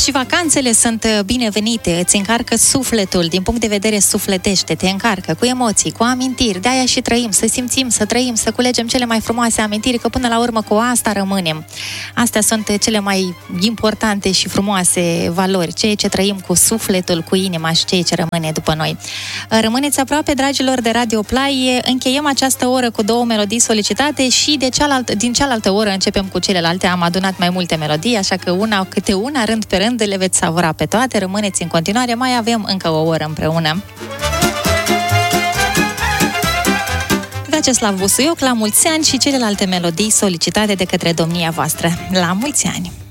Și vacanțele sunt binevenite, îți încarcă sufletul din punct de vedere sufletește, te încarcă cu emoții, cu amintiri, de-aia și trăim, să simțim, să trăim, să culegem cele mai frumoase amintiri, că până la urmă cu asta rămânem. Astea sunt cele mai importante și frumoase valori, ceea ce trăim cu sufletul, cu inima și ceea ce rămâne după noi. Rămâneți aproape, dragilor, de Radio Play, încheiem această oră cu 2 melodii solicitate și din cealaltă oră începem cu celelalte. Am adunat mai multe melodii, așa că câte una, rând pe rând, le veți savura pe toate. Rămâneți în continuare, mai avem încă o oră împreună. Vyacheslav Busuioc, la mulți ani, și celelalte melodii solicitate de către domnia voastră. La mulți ani!